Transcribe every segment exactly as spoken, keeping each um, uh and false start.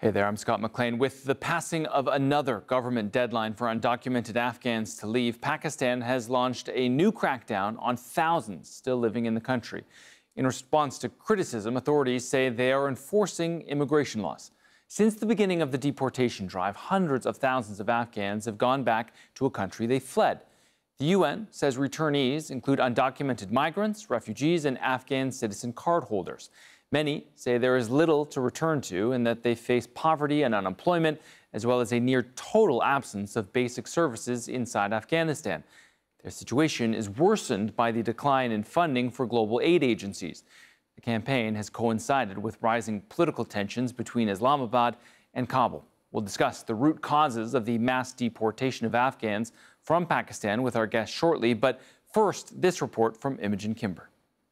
Hey there, I'm Scott McLean. With the passing of another government deadline for undocumented Afghans to leave, Pakistan has launched a new crackdown on thousands still living in the country. In response to criticism, authorities say they are enforcing immigration laws. Since the beginning of the deportation drive, hundreds of thousands of Afghans have gone back to a country they fled. The U N says returnees include undocumented migrants, refugees, and Afghan citizen cardholders. Many say there is little to return to and that they face poverty and unemployment, as well as a near total absence of basic services inside Afghanistan. Their situation is worsened by the decline in funding for global aid agencies. The campaign has coincided with rising political tensions between Islamabad and Kabul. We'll discuss the root causes of the mass deportation of Afghans from Pakistan with our guest shortly, but first, this report from Imogen Kimber.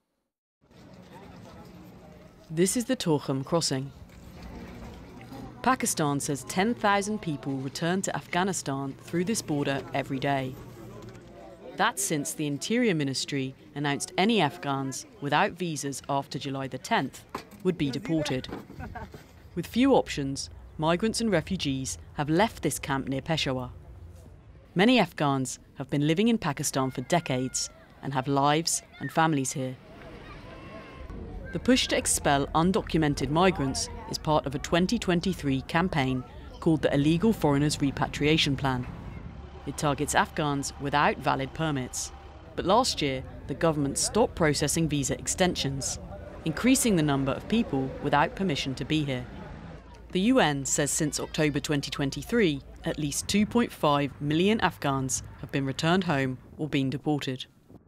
This is the Torkham crossing. Pakistan says ten thousand people return to Afghanistan through this border every day. That's since the Interior Ministry announced any Afghans without visas after July the tenth would be deported. With few options, migrants and refugees have left this camp near Peshawar. Many Afghans have been living in Pakistan for decades and have lives and families here. The push to expel undocumented migrants is part of a twenty twenty-three campaign called the Illegal Foreigners Repatriation Plan. It targets Afghans without valid permits. But last year, the government stopped processing visa extensions, increasing the number of people without permission to be here. The U N says since October twenty twenty-three, at least two point five million Afghans have been returned home or been deported.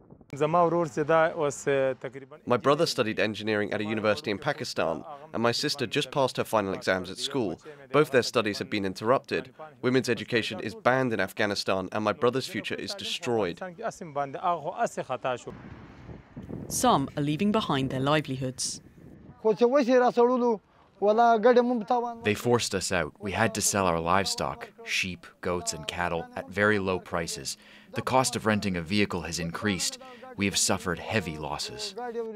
My brother studied engineering at a university in Pakistan, and my sister just passed her final exams at school. Both their studies have been interrupted. Women's education is banned in Afghanistan, and my brother's future is destroyed. Some are leaving behind their livelihoods. They forced us out. We had to sell our livestock, sheep, goats, and cattle, at very low prices. The cost of renting a vehicle has increased. We have suffered heavy losses.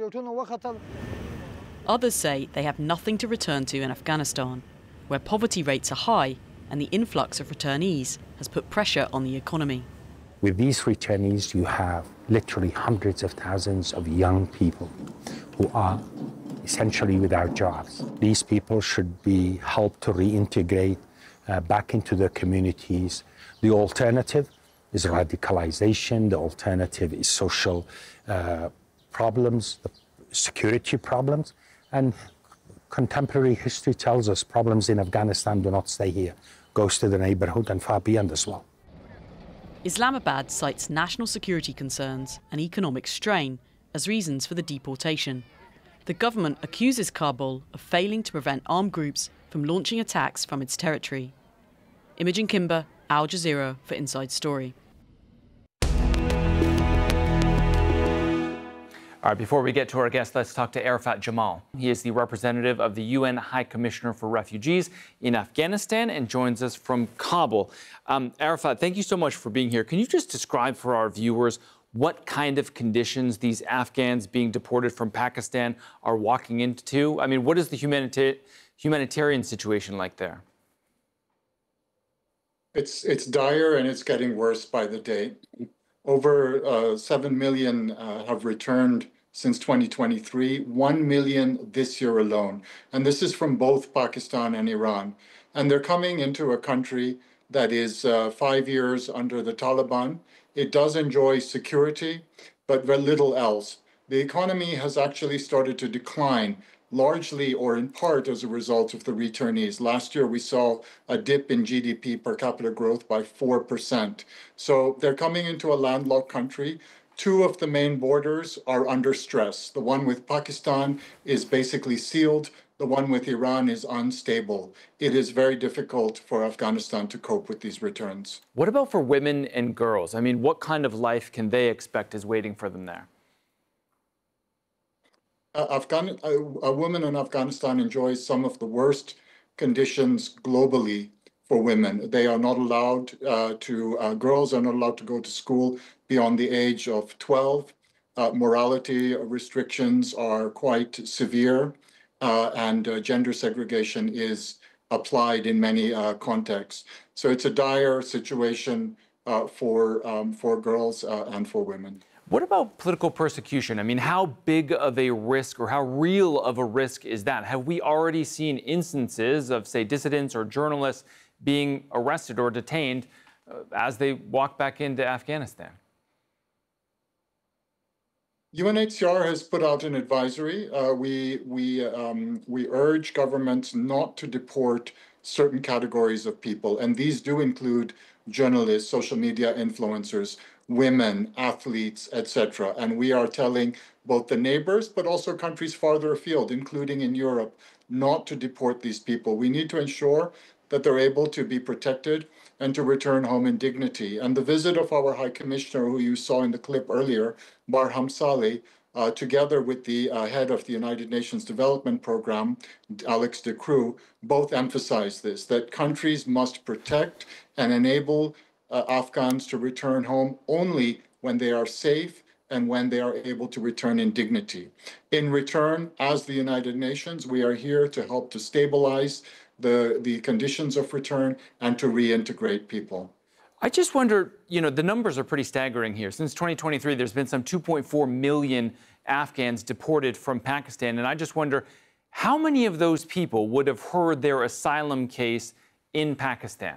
Others say they have nothing to return to in Afghanistan, where poverty rates are high and the influx of returnees has put pressure on the economy. With these returnees, you have literally hundreds of thousands of young people who are essentially without jobs. These people should be helped to reintegrate uh, back into their communities. The alternative is radicalization. The alternative is social uh, problems, the security problems. And contemporary history tells us problems in Afghanistan do not stay here. Goes to the neighborhood and far beyond as well. Islamabad cites national security concerns and economic strain as reasons for the deportation. The government accuses Kabul of failing to prevent armed groups from launching attacks from its territory. Imogen Kimber, Al Jazeera for Inside Story. All right, before we get to our guest, let's talk to Arafat Jamal. He is the representative of the U N High Commissioner for Refugees in Afghanistan and joins us from Kabul. Um, Arafat, thank you so much for being here. Can you just describe for our viewers what kind of conditions these Afghans being deported from Pakistan are walking into? I mean, what is the humanita- humanitarian situation like there? It's, it's dire and it's getting worse by the day. Over uh, seven million uh, have returned since twenty twenty-three, one million this year alone. And this is from both Pakistan and Iran. And they're coming into a country that is uh, five years under the Taliban. It does enjoy security, but very little else. The economy has actually started to decline, largely or in part as a result of the returnees. Last year, we saw a dip in G D P per capita growth by four percent. So they're coming into a landlocked country. Two of the main borders are under stress. The one with Pakistan is basically sealed. The one with Iran is unstable. It is very difficult for Afghanistan to cope with these returns. What about for women and girls? I mean, what kind of life can they expect is waiting for them there? Uh, Afghan, uh, a woman in Afghanistan enjoys some of the worst conditions globally for women. They are not allowed uh, to, uh, girls are not allowed to go to school beyond the age of twelve. Uh, morality restrictions are quite severe, uh, and uh, gender segregation is applied in many uh, contexts. So it's a dire situation uh, for, um, for girls uh, and for women. What about political persecution? I mean, how big of a risk or how real of a risk is that? Have we already seen instances of, say, dissidents or journalists being arrested or detained uh, as they walk back into Afghanistan? U N H C R has put out an advisory. Uh, we, we, um, we urge governments not to deport certain categories of people, and these do include journalists, social media influencers, women, athletes, et cetera. And we are telling both the neighbors, but also countries farther afield, including in Europe, not to deport these people. We need to ensure that they're able to be protected and to return home in dignity. And the visit of our High Commissioner, who you saw in the clip earlier, Barham Saleh, uh, together with the uh, head of the United Nations Development Program, Alex de Croo, both emphasized this, that countries must protect and enable uh, Afghans to return home only when they are safe and when they are able to return in dignity. In return, as the United Nations, we are here to help to stabilize the, the conditions of return and to reintegrate people. I just wonder, you know, the numbers are pretty staggering here. Since twenty twenty-three, there's been some two point four million Afghans deported from Pakistan. And I just wonder, how many of those people would have heard their asylum case in Pakistan?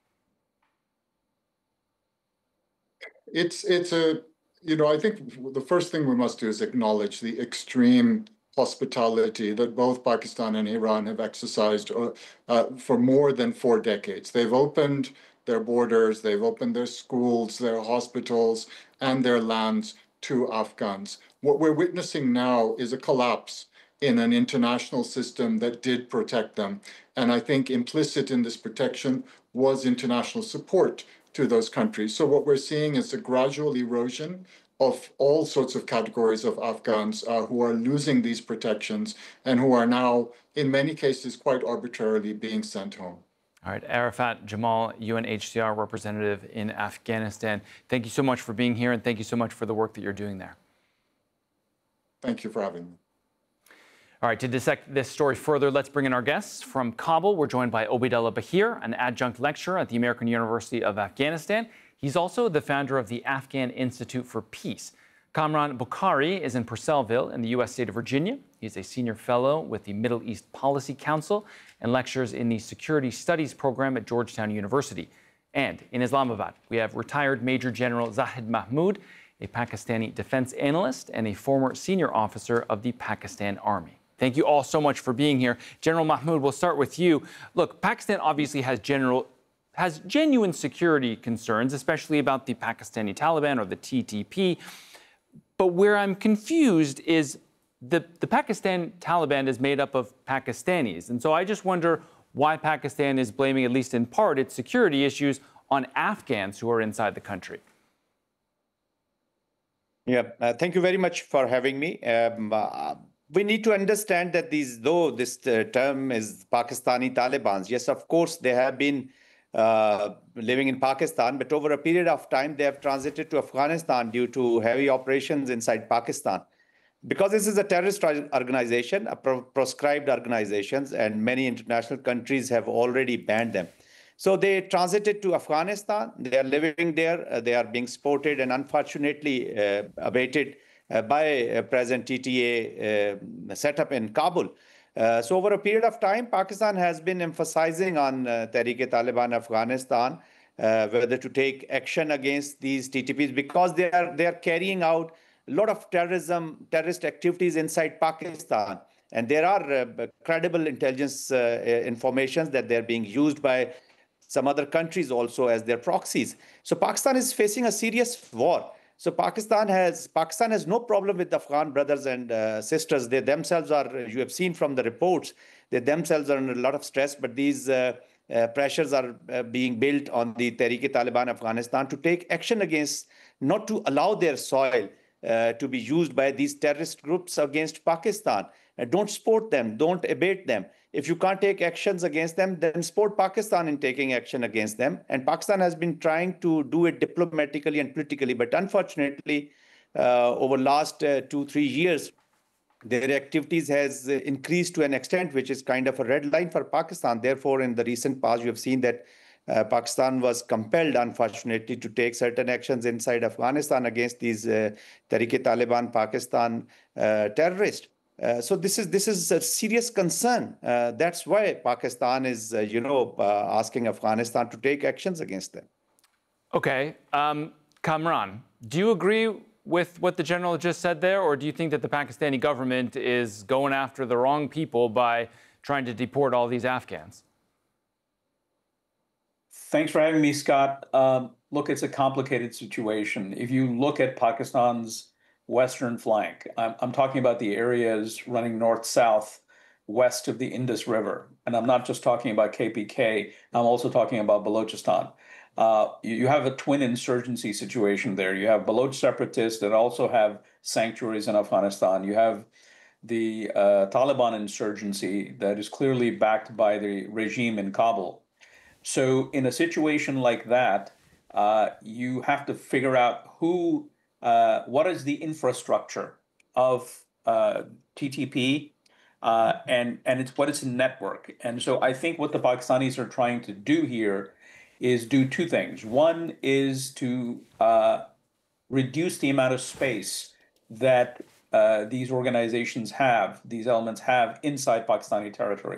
It's, it's a, you know, I think the first thing we must do is acknowledge the extreme hospitality that both Pakistan and Iran have exercised uh, uh, for more than four decades. They've opened their borders, they've opened their schools, their hospitals, and their lands to Afghans. What we're witnessing now is a collapse in an international system that did protect them. And I think implicit in this protection was international support to those countries. So what we're seeing is a gradual erosion of all sorts of categories of Afghans uh, who are losing these protections and who are now, in many cases, quite arbitrarily being sent home. All right, Arafat Jamal, U N H C R representative in Afghanistan, thank you so much for being here, and thank you so much for the work that you're doing there. Thank you for having me. All right, to dissect this story further, let's bring in our guests. From Kabul, we're joined by Obaidullah Bahir, an adjunct lecturer at the American University of Afghanistan. He's also the founder of the Afghan Institute for Peace. Kamran Bukhari is in Purcellville in the U S state of Virginia. He's a senior fellow with the Middle East Policy Council and lectures in the Security Studies program at Georgetown University. And in Islamabad, we have retired Major General Zahid Mahmood, a Pakistani defense analyst and a former senior officer of the Pakistan Army. Thank you all so much for being here. General Mahmood, we'll start with you. Look, Pakistan obviously has general has genuine security concerns, especially about the Pakistani Taliban or the T T P. But where I'm confused is the, the Pakistan Taliban is made up of Pakistanis. And so I just wonder why Pakistan is blaming, at least in part, its security issues on Afghans who are inside the country. Yeah, uh, thank you very much for having me. Um, uh, we need to understand that these, though this uh, term is Pakistani Talibans, yes, of course, they have been Uh, living in Pakistan, but over a period of time, they have transited to Afghanistan due to heavy operations inside Pakistan. Because this is a terrorist organization, a pro proscribed organization, and many international countries have already banned them. So they transited to Afghanistan. They are living there. Uh, they are being supported and unfortunately uh, abated uh, by uh, President T T A uh, setup in Kabul. Uh, so over a period of time, Pakistan has been emphasizing on uh, Tehreek-e-Taliban Afghanistan, uh, whether to take action against these T T Ps, because they are, they are carrying out a lot of terrorism, terrorist activities inside Pakistan. And there are uh, credible intelligence uh, information that they're being used by some other countries also as their proxies. So Pakistan is facing a serious war. So Pakistan has Pakistan has no problem with the Afghan brothers and uh, sisters. They themselves are, you have seen from the reports, they themselves are under a lot of stress, but these uh, uh, pressures are uh, being built on the Tehreek-e-Taliban Afghanistan to take action against, not to allow their soil uh, to be used by these terrorist groups against Pakistan. Uh, don't support them, don't abate them. If you can't take actions against them, then support Pakistan in taking action against them. And Pakistan has been trying to do it diplomatically and politically. But unfortunately, uh, over the last uh, two, three years, their activities has increased to an extent which is kind of a red line for Pakistan. Therefore, in the recent past, you have seen that uh, Pakistan was compelled, unfortunately, to take certain actions inside Afghanistan against these uh, Tehrik-e-Taliban Pakistan uh, terrorists. Uh, so this is this is a serious concern. Uh, that's why Pakistan is, uh, you know, uh, asking Afghanistan to take actions against them. Okay, um, Kamran, do you agree with what the general just said there, or do you think that the Pakistani government is going after the wrong people by trying to deport all these Afghans? Thanks for having me, Scott. Um, look, it's a complicated situation. If you look at Pakistan's western flank, I'm, I'm talking about the areas running north-south west of the Indus River. And I'm not just talking about K P K, I'm also talking about Balochistan. Uh, you, you have a twin insurgency situation there. You have Baloch separatists that also have sanctuaries in Afghanistan. You have the uh, Taliban insurgency that is clearly backed by the regime in Kabul. So in a situation like that, uh, you have to figure out who, uh, what is the infrastructure of uh, T T P, uh, and, and it's what is a network. And so I think what the Pakistanis are trying to do here is do two things. One is to uh, reduce the amount of space that uh, these organizations have, these elements have inside Pakistani territory.